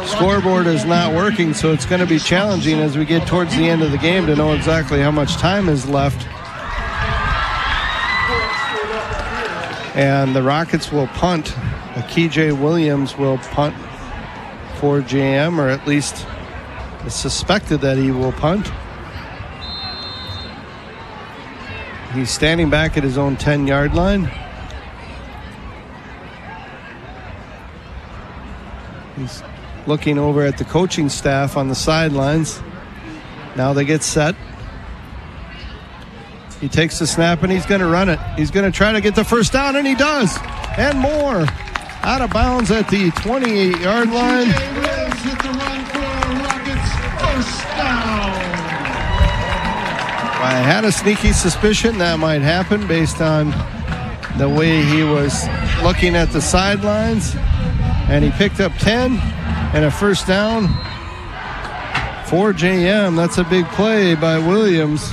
scoreboard is not working, so it's going to be challenging as we get towards the end of the game to know exactly how much time is left. And the Rockets will punt. KJ Williams will punt for JM, or at least it's suspected that he will punt. He's standing back at his own 10-yard line. He's looking over at the coaching staff on the sidelines. Now they get set. He takes the snap and he's going to run it. He's going to try to get the first down, and he does. And more. Out of bounds at the 28-yard line. I had a sneaky suspicion that might happen based on the way he was looking at the sidelines. And he picked up 10 and a first down for JM. That's a big play by Williams.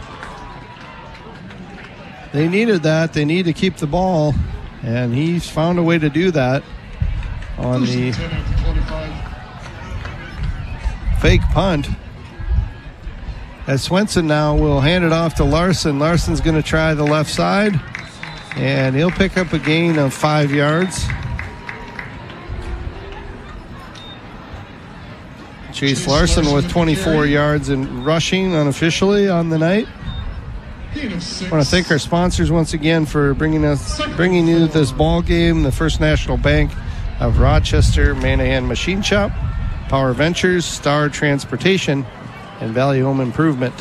They needed that. They need to keep the ball, and he's found a way to do that on the fake punt. As Swenson now will hand it off to Larson. Larson's going to try the left side, and he'll pick up a gain of 5 yards. Chase Larson with 24 yards in rushing unofficially on the night. I want to thank our sponsors once again for bringing you this ball game. The First National Bank of Rochester, Manahan Machine Shop, Power Ventures, Star Transportation, and Valley Home Improvement.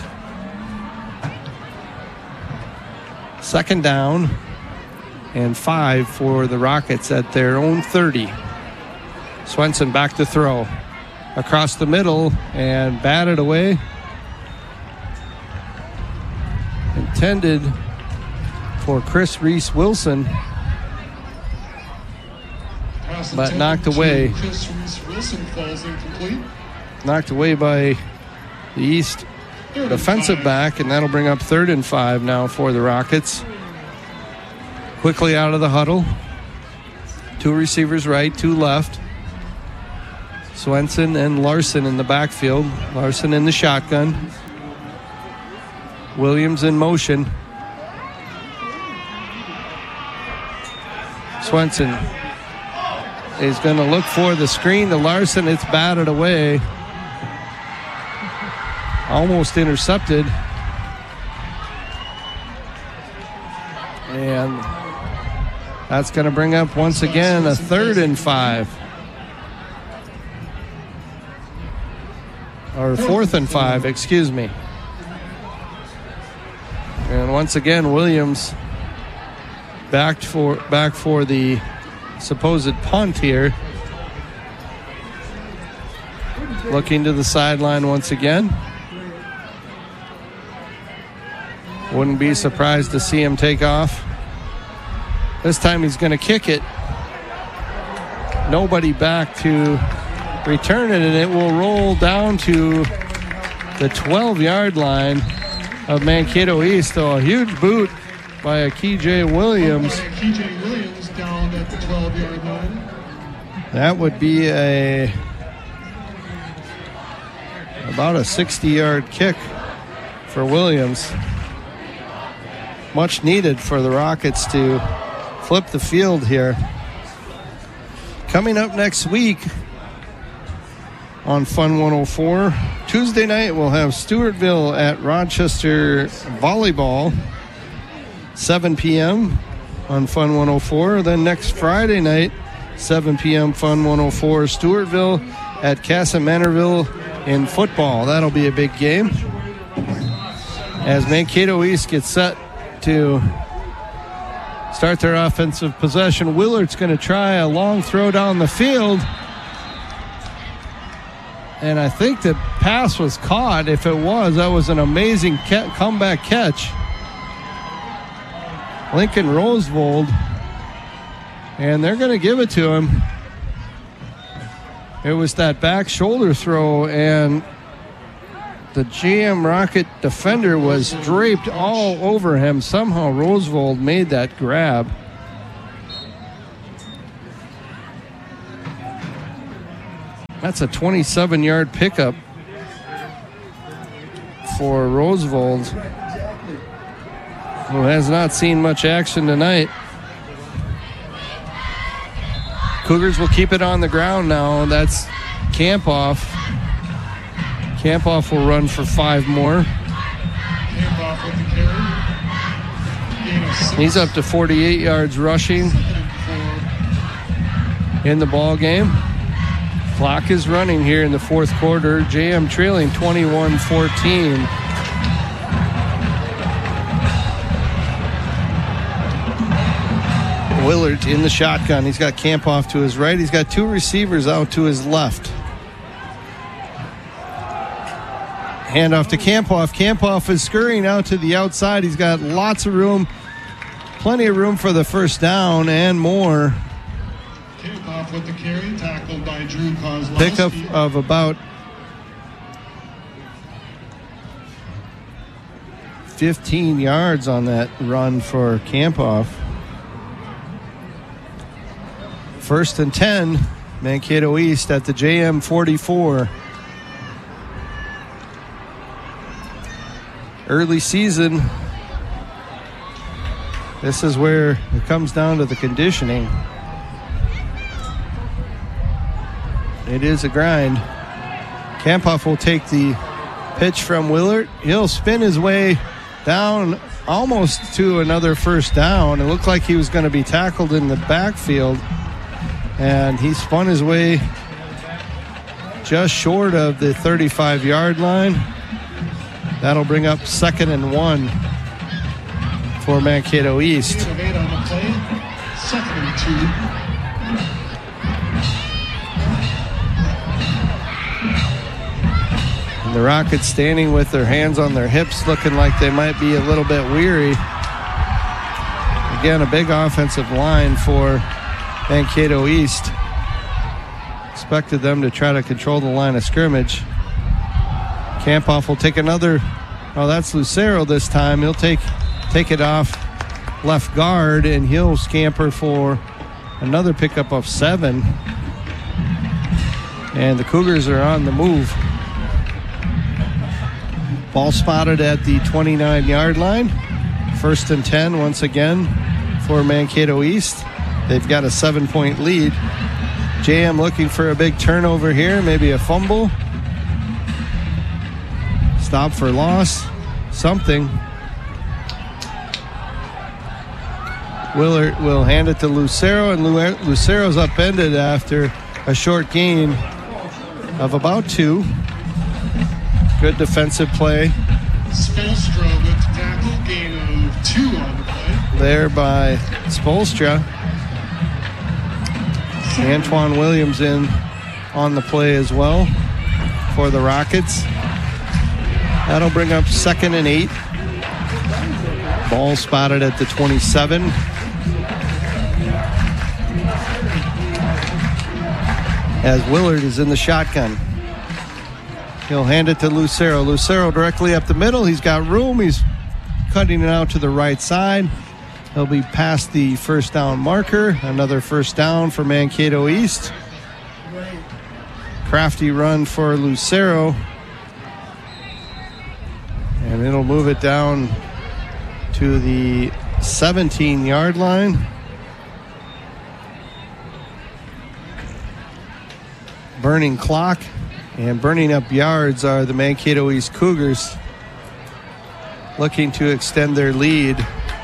Second down and 5 for the Rockets at their own 30. Swenson back to throw. Across the middle and batted away. Intended for Chris Reese Wilson, but knocked away. Chris Reese Wilson falls incomplete. Knocked away by the East defensive back, and that'll bring up 3rd and 5 now for the Rockets. Quickly out of the huddle. 2 receivers right, 2 left. Swenson and Larson in the backfield. Larson in the shotgun. Williams in motion. Swenson is going to look for the screen to Larson. It's batted away. Almost intercepted. And that's going to bring up once again a 3rd and 5. Or 4th and 5, excuse me. And once again, Williams back for the supposed punt here. Looking to the sideline once again. Wouldn't be surprised to see him take off. This time he's going to kick it. Nobody back to return it, and it will roll down to the 12-yard line of Mankato East. So a huge boot by a KJ Williams. KJ Williams down at the 12-yard line. That would be about a 60-yard kick for Williams. Much needed for the Rockets to flip the field here. Coming up next week on Fun 104, Tuesday night we'll have Stewartville at Rochester Volleyball, 7 p.m. on Fun 104. Then next Friday night, 7 p.m. Fun 104, Stewartville at Cassamanerville in football. That'll be a big game as Mankato East gets set to start their offensive possession. Willard's going to try a long throw down the field. And I think the pass was caught. If it was, that was an amazing comeback catch. Lincoln Rosevold. And they're going to give it to him. It was that back shoulder throw, and the GM Rocket defender was draped all over him. Somehow Rosevold made that grab. That's a 27-yard pickup for Roosevelt, who has not seen much action tonight. Cougars will keep it on the ground now. That's Campoff. Campoff will run for 5 more. Campoff with the carry. Gain of 6. He's up to 48 yards rushing in the ball game. Clock is running here in the fourth quarter. JM trailing 21-14. Willard in the shotgun. He's got Campoff to his right. He's got 2 receivers out to his left. Handoff to Campoff. Campoff is scurrying out to the outside. He's got lots of room, plenty of room for the first down and more. Campoff with the carry, tackled by Drew Kozlowski. Pickup of about 15 yards on that run for Campoff. 1st and 10, Mankato East at the JM 44. Early season, this is where it comes down to the conditioning. It is a grind. Campoff will take the pitch from Willard. He'll spin his way down almost to another first down. It looked like he was going to be tackled in the backfield, and he spun his way just short of the 35-yard line. That'll bring up 2nd and 1 for Mankato East. Gain of 8 on the play. 2nd and 2. And the Rockets standing with their hands on their hips, looking like they might be a little bit weary. Again, a big offensive line for Mankato East. Expected them to try to control the line of scrimmage. Campoff will take another. Oh, that's Lucero this time. He'll take it off left guard, and he'll scamper for another pickup of 7. And the Cougars are on the move. Ball spotted at the 29-yard line. 1st and 10 once again for Mankato East. They've got a 7-point lead. JM looking for a big turnover here, maybe a fumble. Stop for loss, something. Willard will hand it to Lucero, and Lucero's upended after a short gain of about 2. Good defensive play. Spolstra with the tackle, gain of 2 on the play. There by Spolstra. Antoine Williams in on the play as well for the Rockets. That'll bring up 2nd and 8. Ball spotted at the 27. As Willard is in the shotgun. He'll hand it to Lucero. Lucero directly up the middle. He's got room. He's cutting it out to the right side. He'll be past the first down marker. Another first down for Mankato East. Crafty run for Lucero. And it'll move it down to the 17-yard line. Burning clock and burning up yards are the Mankato East Cougars, looking to extend their lead.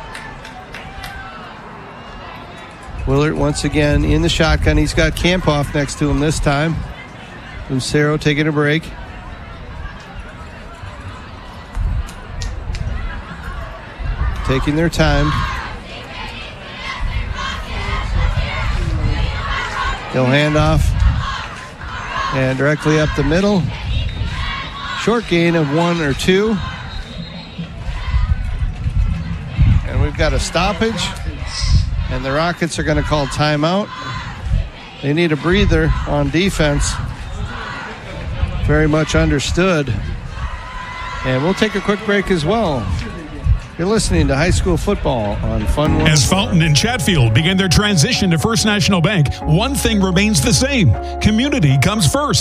Willard once again in the shotgun. He's got Campoff next to him this time. Lucero taking a break. Taking their time. He'll hand off and directly up the middle. Short gain of 1 or 2. And we've got a stoppage. And the Rockets are going to call timeout. They need a breather on defense. Very much understood. And we'll take a quick break as well. You're listening to high school football on Fun One. As Fountain and Chatfield begin their transition to First National Bank, one thing remains the same. Community comes first.